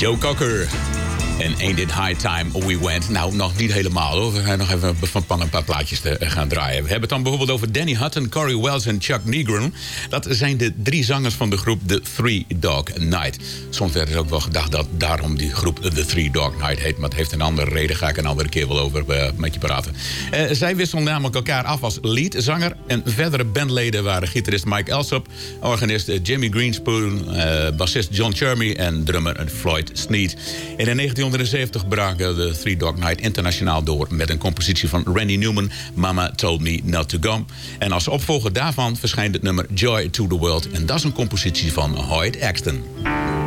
Joe Cocker. En Ain't It High Time We Went. Nou, nog niet helemaal hoor. We gaan nog even van plan een paar plaatjes te gaan draaien. We hebben het dan bijvoorbeeld over Danny Hutton, Corey Wells en Chuck Negron. Dat zijn de 3 zangers van de groep The Three Dog Night. Soms werd er ook wel gedacht dat daarom die groep The Three Dog Night heet. Maar het heeft een andere reden. Ga ik een andere keer wel over met je praten. Zij wisselden namelijk elkaar af als leadzanger. En verdere bandleden waren gitarist Mike Alsop, organist Jimmy Greenspoon, bassist John Chermy en drummer Floyd Sneed. En in 1970 braken de Three Dog Night internationaal door met een compositie van Randy Newman, Mama Told Me Not To Go. En als opvolger daarvan verschijnt het nummer Joy To The World. En dat is een compositie van Hoyt Axton.